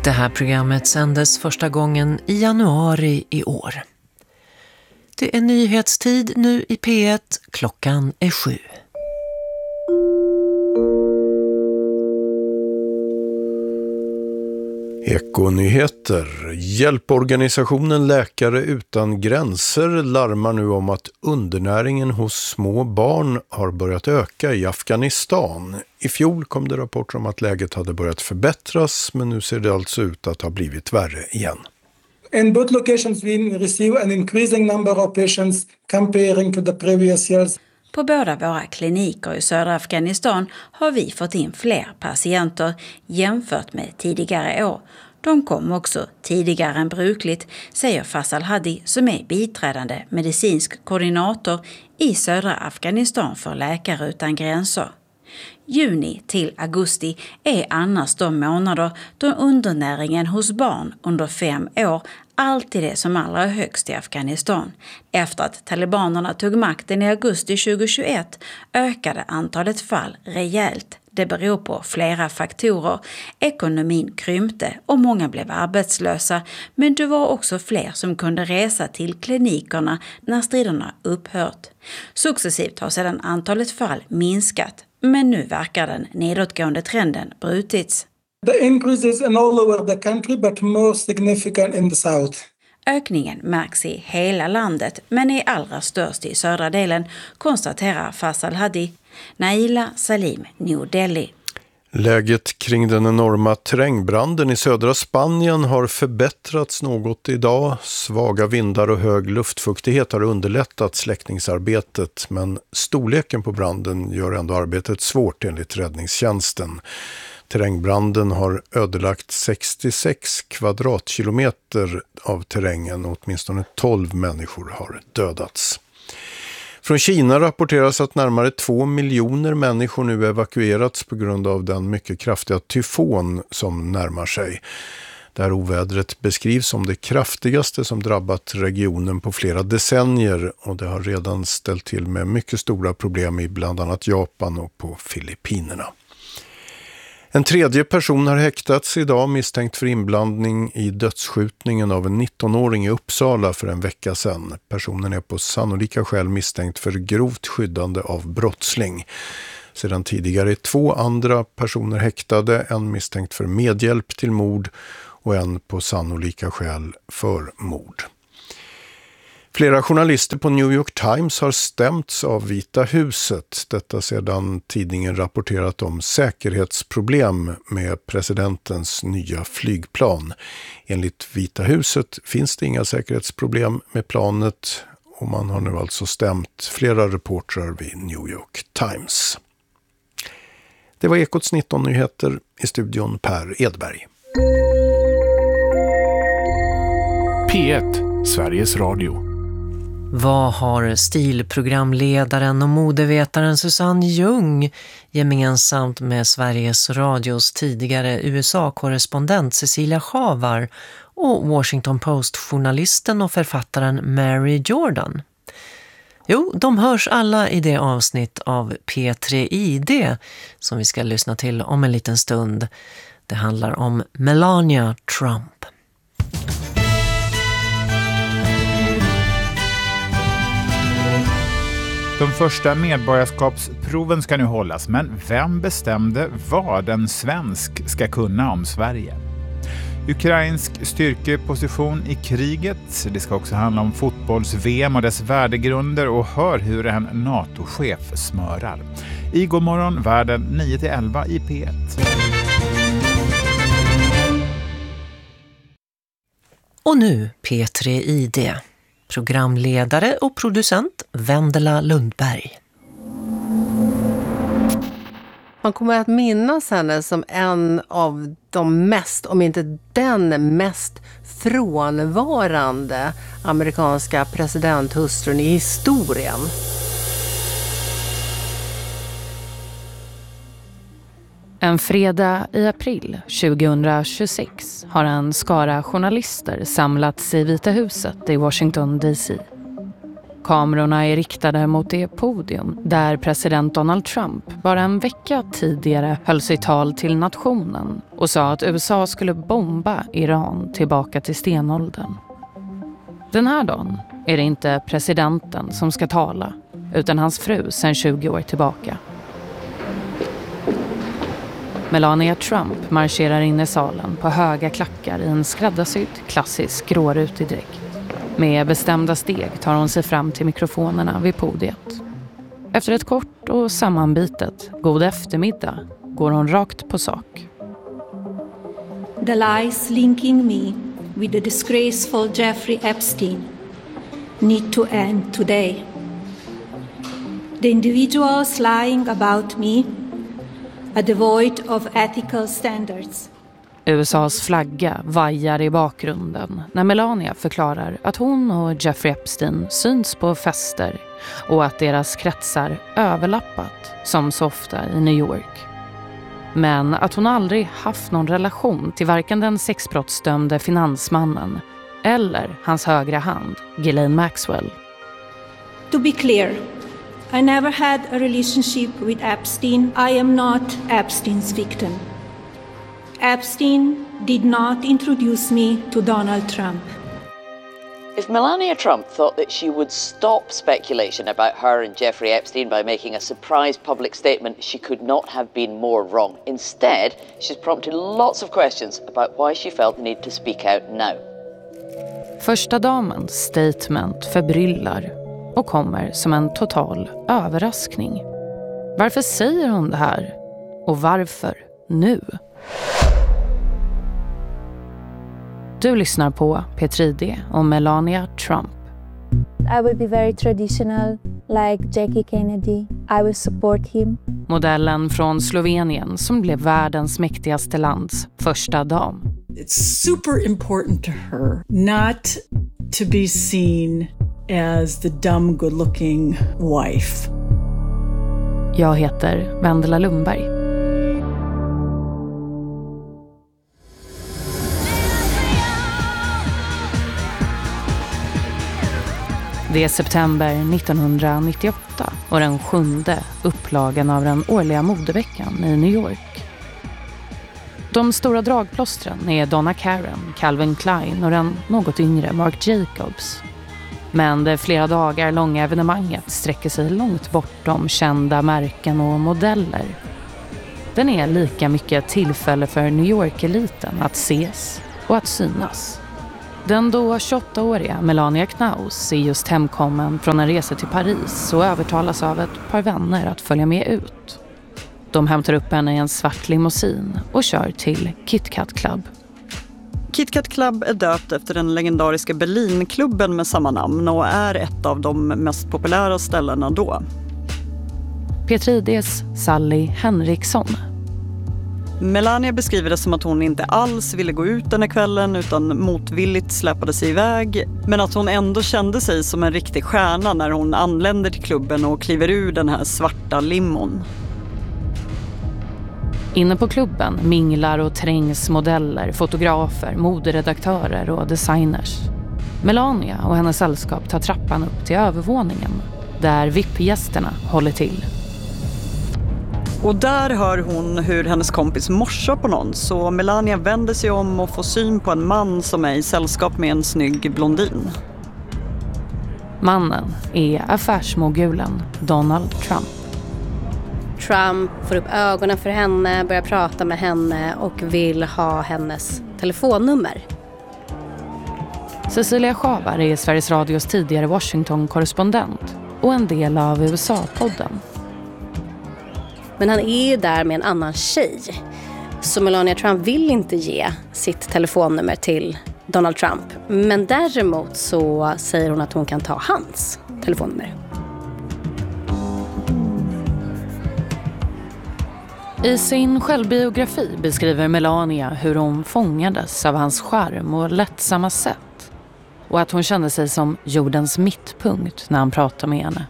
Det här programmet sändes första gången i januari i år. Det är nyhetstid nu i P1, klockan är 7. Ekonyheter. Hjälporganisationen Läkare utan gränser larmar nu om att undernäringen hos små barn har börjat öka i Afghanistan. I fjol kom det rapporter om att läget hade börjat förbättras, men nu ser det alltså ut att ha blivit värre igen. In both locations we receive an increasing number of patients comparing to the previous years. På båda våra kliniker i södra Afghanistan har vi fått in fler patienter jämfört med tidigare år. De kom också tidigare än brukligt, säger Faisal Hadi som är biträdande medicinsk koordinator i södra Afghanistan för Läkare utan gränser. Juni till augusti är annars de månader då undernäringen hos barn under 5 år alltid är som allra högst i Afghanistan. Efter att talibanerna tog makten i augusti 2021 ökade antalet fall rejält. Det beror på flera faktorer. Ekonomin krympte och många blev arbetslösa, men det var också fler som kunde resa till klinikerna när striderna upphört. Successivt har sedan antalet fall minskat, men nu verkar den nedåtgående trenden brutits. The increase is in all over the country but more significant in the south. Ökningen märks i hela landet, men är allra störst i södra delen, konstaterar Faisal Hadi. Naila Salim, New Delhi. Läget kring den enorma terrängbranden i södra Spanien har förbättrats något idag. Svaga vindar och hög luftfuktighet har underlättat släckningsarbetet, men storleken på branden gör ändå arbetet svårt enligt räddningstjänsten. Terrängbranden har ödelagt 66 kvadratkilometer av terrängen och åtminstone 12 människor har dödats. Från Kina rapporteras att närmare 2 miljoner människor nu evakuerats på grund av den mycket kraftiga tyfon som närmar sig. Det här ovädret beskrivs som det kraftigaste som drabbat regionen på flera decennier och det har redan ställt till med mycket stora problem i bland annat Japan och på Filippinerna. En tredje person har häktats idag misstänkt för inblandning i dödsskjutningen av en 19-åring i Uppsala för en vecka sedan. Personen är på sannolika skäl misstänkt för grovt skyddande av brottsling. Sedan tidigare är 2 andra personer häktade, en misstänkt för medhjälp till mord och en på sannolika skäl för mord. Flera journalister på New York Times har stämts av Vita huset. Detta sedan tidningen rapporterat om säkerhetsproblem med presidentens nya flygplan. Enligt Vita huset finns det inga säkerhetsproblem med planet och man har nu alltså stämt flera reportrar vid New York Times. Det var Ekots 19-nyheter, i studion Per Edberg. P1, Sveriges Radio. Vad har stilprogramledaren och modevetaren Susanne Ljung gemensamt med Sveriges Radios tidigare USA-korrespondent Cecilia Chavar och Washington Post-journalisten och författaren Mary Jordan? Jo, de hörs alla i det avsnitt av P3 ID som vi ska lyssna till om en liten stund. Det handlar om Melania Trump. De första medborgarskapsproven ska nu hållas, men vem bestämde vad en svensk ska kunna om Sverige? Ukrainsk styrkeposition i kriget. Det ska också handla om fotbolls-VM och dess värdegrunder och hör hur en NATO-chef smörar. I God morgon världen 9-11 i P1. Och nu P3 ID. Programledare och producent Vendela Lundberg. Man kommer att minnas henne som en av de mest, om inte den mest frånvarande amerikanska presidenthustrun i historien. En fredag i april 2026 har en skara journalister samlats i Vita huset i Washington DC. Kamerorna är riktade mot det podium där president Donald Trump bara en vecka tidigare höll sig tal till nationen och sa att USA skulle bomba Iran tillbaka till stenåldern. Den här dagen är det inte presidenten som ska tala, utan hans fru sedan 20 år tillbaka. Melania Trump marscherar in i salen på höga klackar i en skräddarsydd klassisk grårutig dräkt. Med bestämda steg tar hon sig fram till mikrofonerna vid podiet. Efter ett kort och sammanbitet god eftermiddag går hon rakt på sak. The lies linking me with the disgraceful Jeffrey Epstein need to end today. The individuals lying about me are devoid of ethical standards. USAs flagga vajar i bakgrunden när Melania förklarar att hon och Jeffrey Epstein syns på fester och att deras kretsar överlappat som så ofta i New York. Men att hon aldrig haft någon relation till varken den sexbrottsdömde finansmannen eller hans högra hand, Ghislaine Maxwell. To be clear, I never had a relationship with Epstein. I am not Epstein's victim. Epstein did not introduce me to Donald Trump. If Melania Trump thought that she would stop speculation about her and Jeffrey Epstein by making a surprise public statement, she could not have been more wrong. Instead, she's prompted lots of questions about why she felt the need to speak out now. Första damens statement förbryllar och kommer som en total överraskning. Varför säger hon det här? Och varför nu? Du lyssnar på P3D och Melania Trump. I will be very traditional like Jackie Kennedy. I will support him. Modellen från Slovenien som blev världens mäktigaste lands första dam. It's super important to her not to be seen as the dumb good-looking wife. Jag heter Vendela Lundberg. Det är september 1998 och den 7:e upplagan av den årliga modeveckan i New York. De stora dragplåstren är Donna Karan, Calvin Klein och den något yngre Marc Jacobs. Men det flera dagar långa evenemanget sträcker sig långt bortom kända märken och modeller. Den är lika mycket tillfälle för New York-eliten att ses och att synas. Den då 28-åriga Melania Knaus är just hemkommen från en resa till Paris och övertalas av ett par vänner att följa med ut. De hämtar upp henne i en svart limousin och kör till Kit Kat Club. Kit Kat Club är döpt efter den legendariska Berlinklubben med samma namn och är ett av de mest populära ställena då. P3Ds Sally Henriksson. Melania beskriver det som att hon inte alls ville gå ut den här kvällen utan motvilligt släpade sig iväg. Men att hon ändå kände sig som en riktig stjärna när hon anländer till klubben och kliver ur den här svarta limon. Inne på klubben minglar och trängs modeller, fotografer, moderedaktörer och designers. Melania och hennes sällskap tar trappan upp till övervåningen där VIP-gästerna håller till. Och där hör hon hur hennes kompis morsar på någon, så Melania vänder sig om och får syn på en man som är i sällskap med en snygg blondin. Mannen är affärsmogulen Donald Trump. Trump får upp ögonen för henne, börjar prata med henne och vill ha hennes telefonnummer. Cecilia Schavar är Sveriges Radios tidigare Washington-korrespondent och en del av USA-podden. Men han är ju där med en annan tjej. Så Melania Trump vill inte ge sitt telefonnummer till Donald Trump. Men däremot så säger hon att hon kan ta hans telefonnummer. I sin självbiografi beskriver Melania hur hon fångades av hans charm och lättsamma sätt. Och att hon kände sig som jordens mittpunkt när han pratade med henne.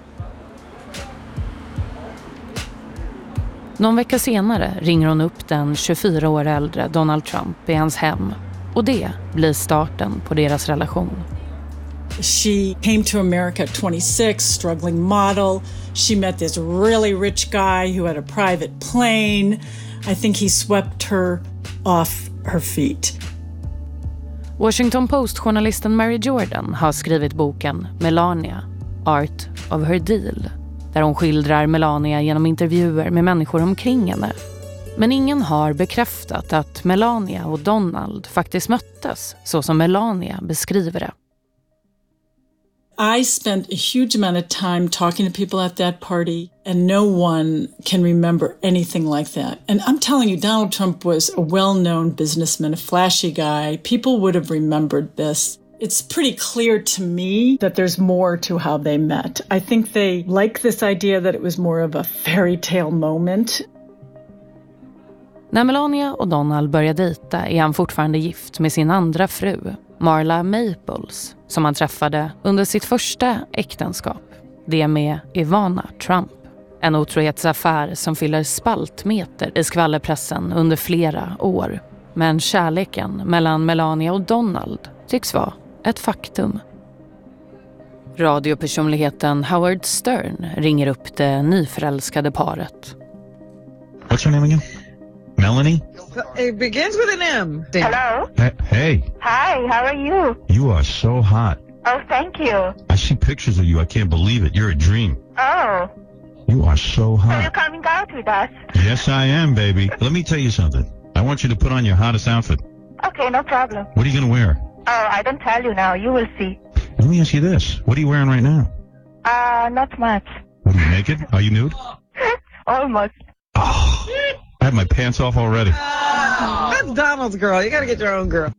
Någon vecka senare ringer hon upp den 24 år äldre Donald Trump i hans hem och det blir starten på deras relation. She came to America at 26, struggling model. She met this really rich guy who had a private plane. I think he swept her off her feet. Washington Post-journalisten Mary Jordan har skrivit boken Melania, Art of Her Deal, där hon skildrar Melania genom intervjuer med människor omkring henne. Men ingen har bekräftat att Melania och Donald faktiskt möttes så som Melania beskriver det. I spent a huge amount of time talking to people at that party, and no one can remember anything like that. And I'm telling you, Donald Trump was a well-known businessman, a flashy guy. People would have remembered this. It's pretty clear to me that there's more to how they met. I think they like this idea that it was more of a fairy tale moment. När Melania och Donald börjar dejta är han fortfarande gift med sin andra fru, Marla Maples, som han träffade under sitt första äktenskap, det med Ivana Trump. En otrohetsaffär som fyller spaltmeter i skvallerpressen under flera år. Men kärleken mellan Melania och Donald tycks vara ett faktum. Radiopersonligheten Howard Stern ringer upp det nyförälskade paret. What's your name again? Melanie? It begins with an M. Hello? Hey. Hi, how are you? You are so hot. Oh, thank you. I see pictures of you. I can't believe it. You're a dream. Oh. You are so hot. So you're coming out with us? Yes, I am, baby. Let me tell you something. I want you to put on your hottest outfit. Okay, no problem. What are you going to wear? Oh, I don't tell you now. You will see. Let me ask you this. What are you wearing right now? Not much. Are you naked? Are you nude? Almost. Oh, I have my pants off already. That's Donald's girl. You gotta get your own girl.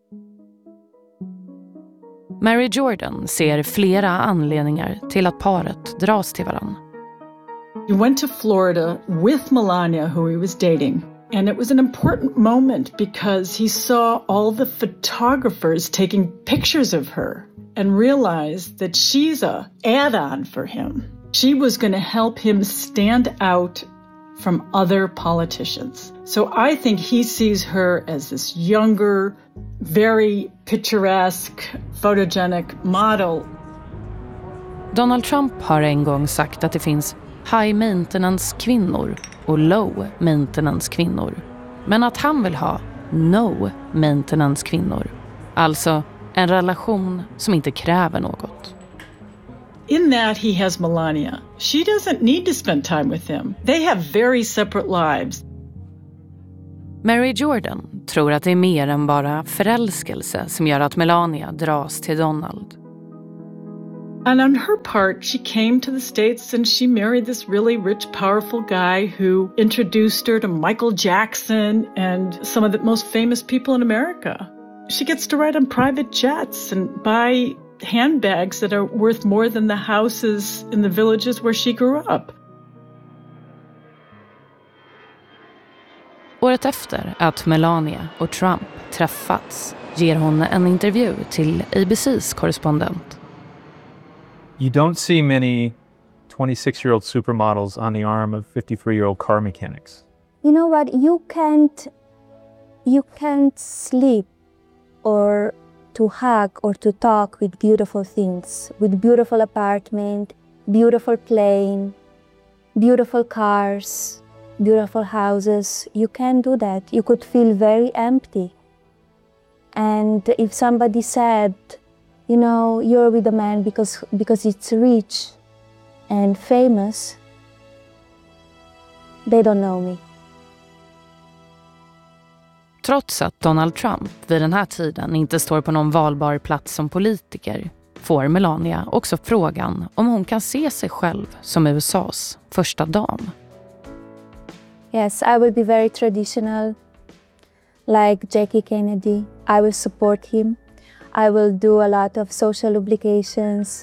Mary Jordan ser flera anledningar till att paret dras till varann. He went to Florida with Melania, who he was dating. And it was an important moment because he saw all the photographers taking pictures of her and realized that she's a add-on for him. She was going to help him stand out from other politicians. So I think he sees her as this younger, very picturesque, photogenic model. Donald Trump har en gång sagt att det finns high maintenance kvinnor och low maintenance kvinnor. Men att han vill ha no maintenance kvinnor. Alltså en relation som inte kräver något. In that he has Melania. She doesn't need to spend time with him. They have very separate lives. Mary Jordan tror att det är mer än bara förälskelse som gör att Melania dras till Donald. And on her part, she came to the States and she married this really rich, powerful guy who introduced her to Michael Jackson and some of the most famous people in America. She gets to ride on private jets and buy handbags that are worth more than the houses in the villages where she grew up. Året efter att Melania och Trump träffats ger hon en intervju till ABCs korrespondent. You don't see many 26-year-old supermodels on the arm of 53-year-old car mechanics. You know what? You can't sleep or to hug or to talk with beautiful things, with beautiful apartment, beautiful plane, beautiful cars, beautiful houses. You can't do that. You could feel very empty. And if somebody said, you know, you're with a man because it's rich and famous, they don't know me. Trots att Donald Trump vid den här tiden inte står på någon valbar plats som politiker får Melania också frågan om hon kan se sig själv som USAs första dam. Yes, I will be very traditional, like Jackie Kennedy. I will support him. I will do a lot of social obligations.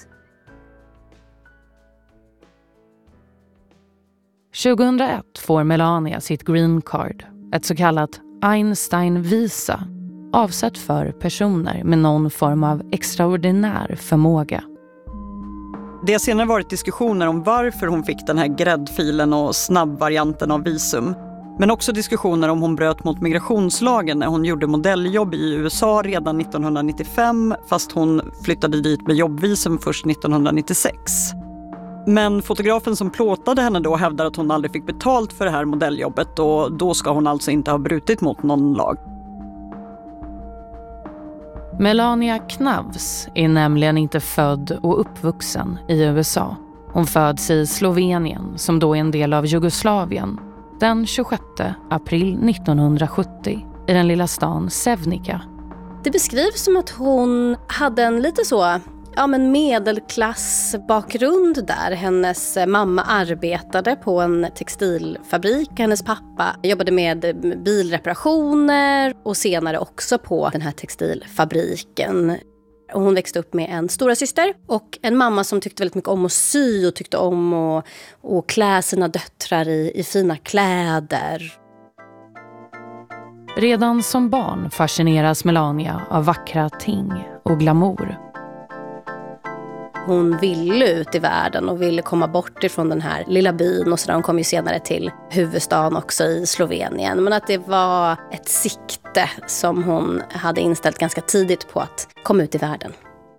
2001 får Melania sitt green card, ett så kallat Einstein-visa, avsett för personer med någon form av extraordinär förmåga. Det har senare varit diskussioner om varför hon fick den här gräddfilen och snabbvarianten av visum. Men också diskussioner om hon bröt mot migrationslagen när hon gjorde modelljobb i USA redan 1995, fast hon flyttade dit med jobbvisum först 1996. Men fotografen som plåtade henne då hävdar att hon aldrig fick betalt för det här modelljobbet, och då ska hon alltså inte ha brutit mot någon lag. Melania Knavs är nämligen inte född och uppvuxen i USA. Hon föds i Slovenien, som då är en del av Jugoslavien, den 26 april 1970 i den lilla stan Sevnica. Det beskrivs som att hon hade en lite så medelklassbakgrund där. Hennes mamma arbetade på en textilfabrik. Hennes pappa jobbade med bilreparationer och senare också på den här textilfabriken. Hon växte upp med en stora syster och en mamma som tyckte väldigt mycket om att sy och tyckte om att klä sina döttrar i fina kläder. Redan som barn fascineras Melania av vackra ting och glamour. Hon ville ut i världen och ville komma bort ifrån den här lilla byn, och så hon kom ju senare till huvudstaden också i Slovenien. Men att det var ett sikte som hon hade inställt ganska tidigt på att komma ut i världen.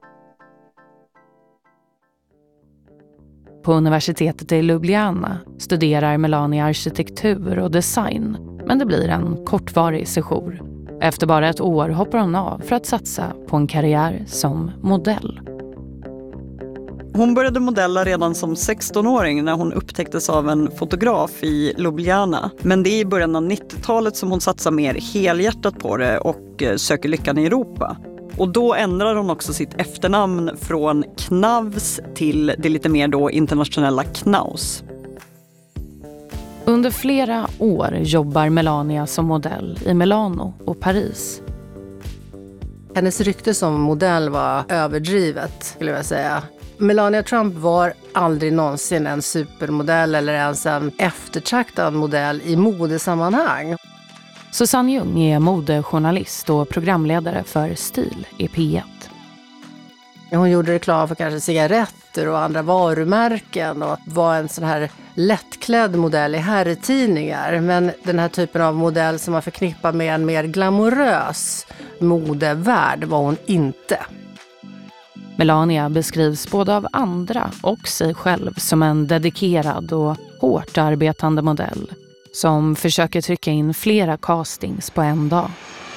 På universitetet i Ljubljana studerar Melania arkitektur och design, men det blir en kortvarig sejour. Efter bara ett år hoppar hon av för att satsa på en karriär som modell. Hon började modella redan som 16-åring när hon upptäcktes av en fotograf i Ljubljana. Men det är i början av 90-talet som hon satsar mer helhjärtat på det och söker lyckan i Europa. Och då ändrar hon också sitt efternamn från Knavs till det lite mer då internationella Knaus. Under flera år jobbar Melania som modell i Milano och Paris. Hennes rykte som modell var överdrivet, skulle jag säga. Melania Trump var aldrig någonsin en supermodell eller ens en eftertraktad modell i modesammanhang. Susanne Ljung är modejournalist och programledare för Stil i P1. Hon gjorde reklam för kanske cigaretter och andra varumärken och var en sån här lättklädd modell i herrtidningar. Men den här typen av modell som man förknippar med en mer glamorös modevärld var hon inte. Melania beskrivs både av andra och sig själv som en dedikerad och hårt arbetande modell som försöker trycka in flera castings på en dag.